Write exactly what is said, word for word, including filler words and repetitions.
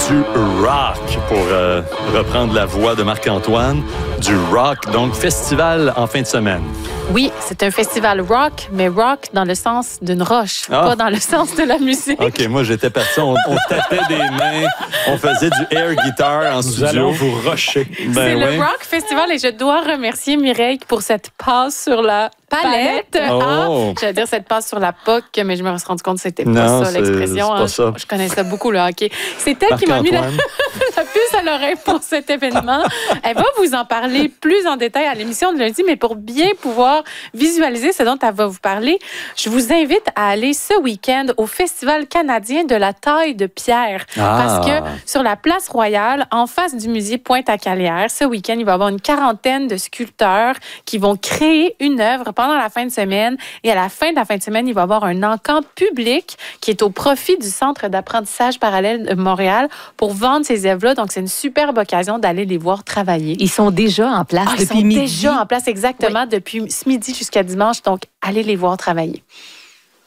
du rock, pour euh, reprendre la voix de Marc-Antoine. Du rock, donc festival en fin de semaine. Oui, c'est un festival rock, mais rock dans le sens d'une roche, ah. pas dans le sens de la musique. OK, moi, j'étais parti, on, on tapait des mains, on faisait du air guitar en Nous studio. allons vous rusher. Ben c'est oui. le Rock Festival et je dois remercier Mireille pour cette passe sur la palette. Oh. Ah, j'allais dire cette passe sur la P O C, mais je me suis rendu compte que c'était Non, pas ça c'est- l'expression. c'est pas hein. ça. Je, je connais ça beaucoup, le hockey. C'est elle qui m'a mis la, la puce à l'oreille pour cet événement. Elle va vous en parler plus en détail à l'émission de lundi, mais pour bien pouvoir visualiser ce dont elle va vous parler, je vous invite à aller ce week-end au Festival canadien de la taille de pierre. Ah. Parce que sur la place Royale, en face du musée Pointe-à-Calière, ce week-end, il va y avoir une quarantaine de sculpteurs qui vont créer une œuvre pendant la fin de semaine. Et à la fin de la fin de semaine, il va y avoir un encamp public qui est au profit du Centre d'apprentissage parallèle de Montréal pour vendre ces œuvres-là. Donc, c'est une superbe occasion d'aller les voir travailler. Ils sont déjà en place Ah, ils depuis sont midi. déjà en place exactement Oui. depuis ce midi jusqu'à dimanche. Donc, allez les voir travailler.